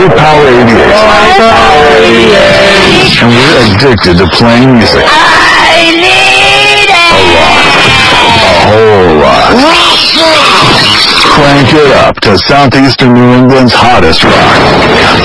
Power 88. Power 88. And we're addicted to playing music. I need it. A whole lot. Crank it up to Southeastern New England's hottest rock.